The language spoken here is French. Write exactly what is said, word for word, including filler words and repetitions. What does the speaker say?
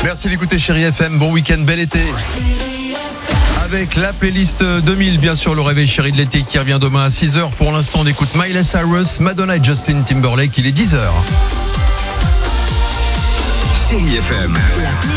Merci d'écouter Chérie F M. Bon week-end, bel été. Avec la playlist deux mille, bien sûr, le réveil chéri de l'été qui revient demain à six heures. Pour l'instant, on écoute Miley Cyrus, Madonna et Justin Timberlake. Il est dix heures. Chérie F M.